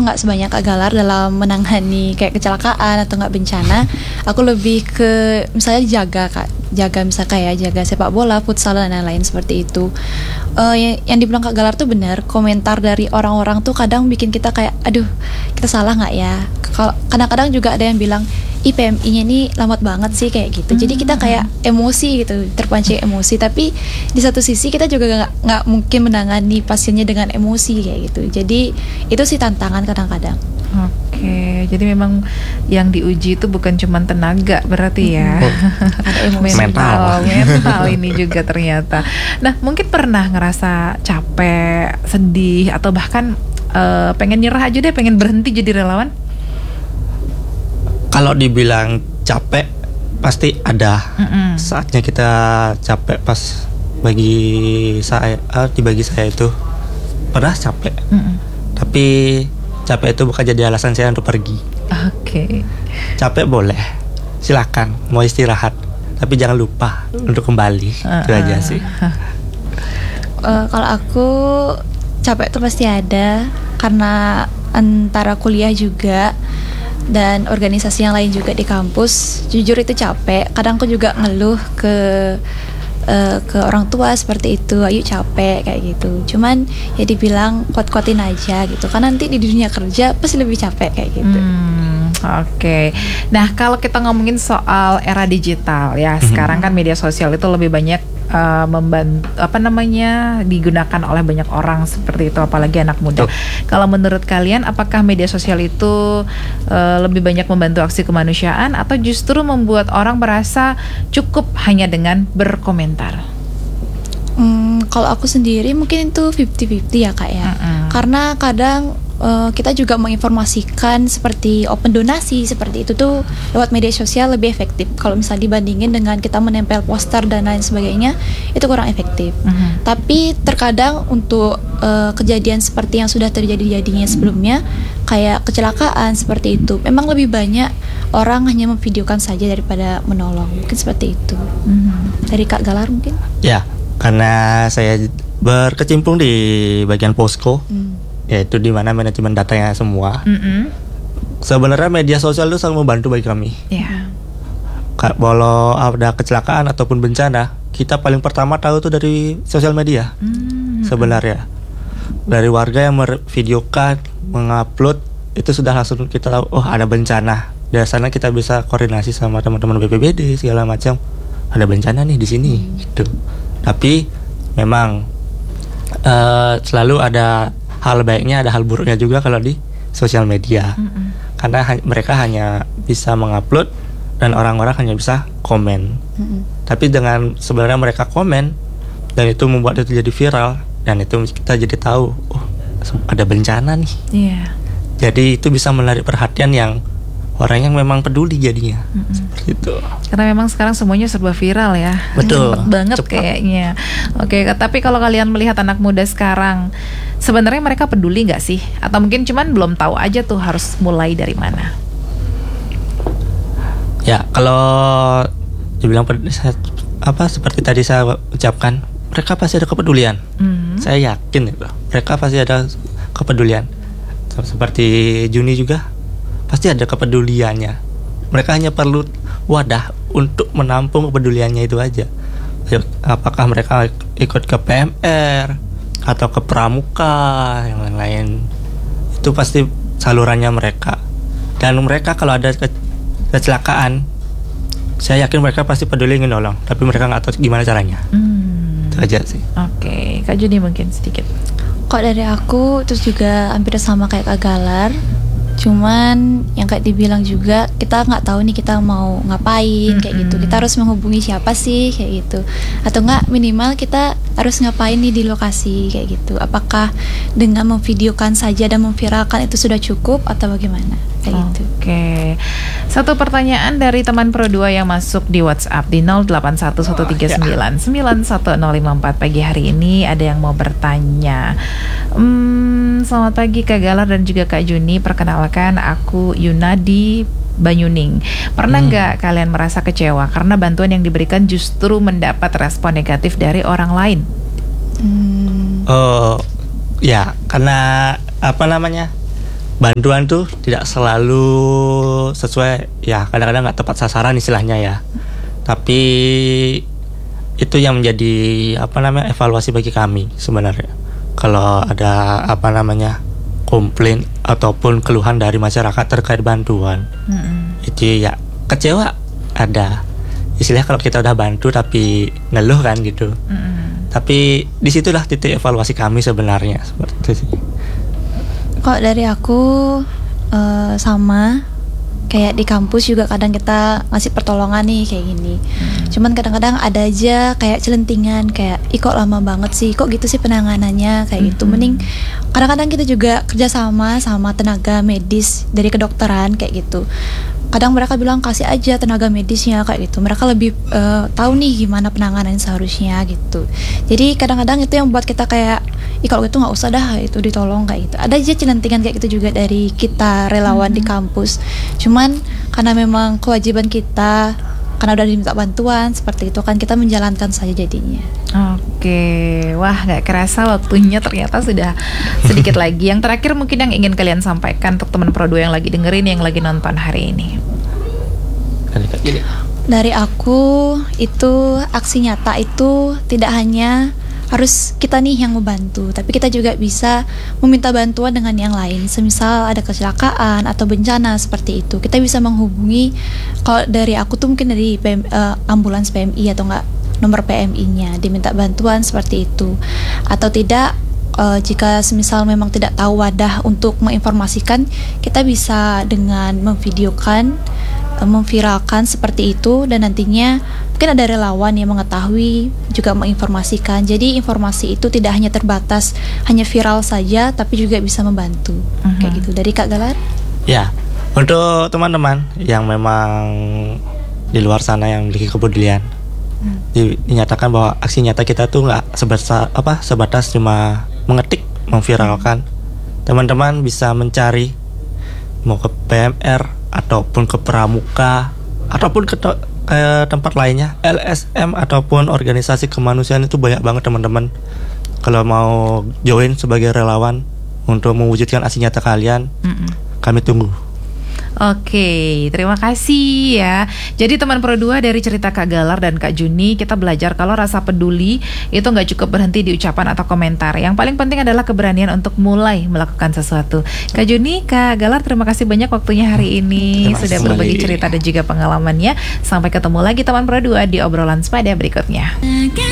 nggak sebanyak Kak Galar dalam menangani kayak kecelakaan atau nggak bencana. Aku lebih ke misalnya jaga misalnya kayak jaga sepak bola, futsal dan lain-lain seperti itu. Yang dibilang Kak Galar tuh benar. Komentar dari orang-orang tuh kadang bikin kita kayak, aduh, kita salah nggak ya? Kadang-kadang juga ada yang bilang, PMI-nya ini lambat banget sih kayak gitu. Jadi kita kayak emosi gitu, terpancing emosi. Tapi di satu sisi kita juga nggak mungkin menangani pasiennya dengan emosi kayak gitu. Jadi itu sih tantangan kadang-kadang. Oke, jadi memang yang diuji itu bukan cuma tenaga berarti ya. Ada emosi. mental ini juga ternyata. Nah, mungkin pernah ngerasa capek, sedih, atau bahkan pengen nyerah aja deh, pengen berhenti jadi relawan? Kalau dibilang capek pasti ada. Saatnya kita capek pas bagi saya itu pernah capek. Tapi capek itu bukan jadi alasan saya untuk pergi. Oke. Capek boleh, silakan mau istirahat, tapi jangan lupa untuk kembali. Itu aja sih. Kalau aku capek tuh pasti ada, karena antara kuliah juga dan organisasi yang lain juga di kampus. Jujur itu capek. Kadang aku juga ngeluh ke orang tua seperti itu, ayo capek kayak gitu. Cuman ya dibilang kuat-kuatin aja gitu, kan nanti di dunia kerja pasti lebih capek kayak gitu. Oke. Nah, kalau kita ngomongin soal era digital ya, sekarang kan media sosial itu lebih banyak membantu, digunakan oleh banyak orang seperti itu, apalagi anak muda. Kalau menurut kalian, apakah media sosial itu lebih banyak membantu aksi kemanusiaan atau justru membuat orang merasa cukup hanya dengan berkomentar? Kalau aku sendiri mungkin itu 50-50 ya Kak ya. Karena kadang kita juga menginformasikan seperti open donasi seperti itu tuh lewat media sosial lebih efektif. Kalau misalnya dibandingin dengan kita menempel poster dan lain sebagainya, itu kurang efektif. Tapi terkadang untuk kejadian seperti yang sudah terjadi-jadinya sebelumnya, kayak kecelakaan seperti itu, memang lebih banyak orang hanya memvideokan saja daripada menolong. Mungkin seperti itu. Dari Kak Galar mungkin? Ya, karena saya berkecimpung di bagian posko, yaitu di mana manajemen datanya semua. Sebenarnya media sosial itu sangat membantu bagi kami. Kalau ada kecelakaan ataupun bencana, kita paling pertama tahu tuh dari sosial media. Sebenarnya dari warga yang memvideokan, mengupload, itu sudah langsung kita tahu, oh ada bencana. Dari sana kita bisa koordinasi sama teman-teman BPBD segala macam. Ada bencana nih di sini, gitu. Tapi memang selalu ada hal baiknya, ada hal buruknya juga kalau di sosial media. Karena mereka hanya bisa mengupload dan orang-orang hanya bisa komen. Tapi dengan sebenarnya mereka komen dan itu membuat itu jadi viral, dan itu kita jadi tahu, oh ada bencana nih. Jadi itu bisa menarik perhatian yang orang yang memang peduli jadinya. Seperti itu. Karena memang sekarang semuanya serba viral ya. Betul. Cepet banget kayaknya. Oke, tapi kalau kalian melihat anak muda sekarang, sebenarnya mereka peduli nggak sih? Atau mungkin cuman belum tahu aja tuh harus mulai dari mana? Ya, kalau dibilang seperti tadi saya ucapkan, mereka pasti ada kepedulian. Saya yakin itu. Mereka pasti ada kepedulian. Seperti Juni juga pasti ada kepeduliannya. Mereka hanya perlu wadah untuk menampung kepeduliannya itu aja. Apakah mereka ikut ke PMR atau ke pramuka yang lain-lain, itu pasti salurannya mereka. Dan mereka kalau ada kecelakaan, saya yakin mereka pasti peduli ingin nolong, tapi mereka nggak tahu gimana caranya. Itu aja sih. Oke, Kak Juni mungkin sedikit. Kok dari aku terus juga hampir sama kayak Kak Galar. Cuman yang kayak dibilang juga, kita nggak tahu nih kita mau ngapain kayak gitu. Kita harus menghubungi siapa sih kayak gitu. Atau nggak, minimal kita harus ngapain nih di lokasi kayak gitu. Apakah dengan memvideokan saja dan memviralkan itu sudah cukup atau bagaimana kayak gitu. Oke. Satu pertanyaan dari teman Pro 2 yang masuk di WhatsApp di 0811399154 pagi hari ini. Ada yang mau bertanya. Selamat pagi Kak Galar dan juga Kak Juni. Perkenalkan, aku Yunadi Banyuning. Pernah nggak kalian merasa kecewa karena bantuan yang diberikan justru mendapat respon negatif dari orang lain? Ya, karena bantuan tuh tidak selalu sesuai, ya kadang-kadang nggak tepat sasaran istilahnya ya. Tapi itu yang menjadi evaluasi bagi kami sebenarnya. Kalau ada komplain ataupun keluhan dari masyarakat terkait bantuan, itu ya kecewa ada. Istilahnya kalau kita udah bantu tapi ngeluh kan gitu. Tapi disitulah titik evaluasi kami sebenarnya seperti itu sih. Kok dari aku sama kayak di kampus juga kadang kita ngasih pertolongan nih kayak gini. Cuman kadang-kadang ada aja kayak celentingan kayak kok lama banget sih, kok gitu sih penanganannya kayak gitu. Mending kadang-kadang kita juga kerjasama sama tenaga medis dari kedokteran kayak gitu. Kadang mereka bilang kasih aja tenaga medisnya kayak gitu. Mereka lebih tahu nih gimana penanganan seharusnya gitu. Jadi kadang-kadang itu yang buat kita kayak kalau gitu nggak usah dah itu ditolong kayak gitu. Ada aja celentingan kayak gitu juga dari kita relawan di kampus. Cuman karena memang kewajiban kita, karena udah diminta bantuan seperti itu kan, kita menjalankan saja jadinya. Oke, wah nggak kerasa waktunya ternyata sudah sedikit lagi. Yang terakhir mungkin yang ingin kalian sampaikan untuk teman Pro 2 yang lagi dengerin, yang lagi nonton hari ini. Dari aku itu aksi nyata itu tidak hanya harus kita nih yang membantu, tapi kita juga bisa meminta bantuan dengan yang lain. Semisal ada kecelakaan atau bencana seperti itu, kita bisa menghubungi. Kalau dari aku tuh mungkin dari ambulans PMI atau enggak nomor PMI-nya, diminta bantuan seperti itu. Atau tidak, jika semisal memang tidak tahu wadah untuk menginformasikan, kita bisa dengan memvideokan, memviralkan seperti itu, dan nantinya mungkin ada relawan yang mengetahui juga menginformasikan. Jadi informasi itu tidak hanya terbatas hanya viral saja, tapi juga bisa membantu. Kayak gitu. Dari Kak Galar? Ya, untuk teman-teman yang memang di luar sana yang memiliki kepedulian, dinyatakan bahwa aksi nyata kita tuh nggak sebatas cuma mengetik, memviralkan. Teman-teman bisa mencari mau ke PMR ataupun ke Pramuka ataupun ke tempat lainnya, LSM ataupun organisasi kemanusiaan, itu banyak banget teman-teman. Kalau mau join sebagai relawan untuk mewujudkan aksi nyata kalian, kami tunggu. Oke, terima kasih ya. Jadi teman Pro 2, dari cerita Kak Galar dan Kak Juni, kita belajar kalau rasa peduli itu nggak cukup berhenti di ucapan atau komentar. Yang paling penting adalah keberanian untuk mulai melakukan sesuatu. Kak Juni, Kak Galar, terima kasih banyak waktunya hari ini sudah berbagi cerita dan juga pengalamannya. Sampai ketemu lagi teman Pro 2 di obrolan Sepada berikutnya.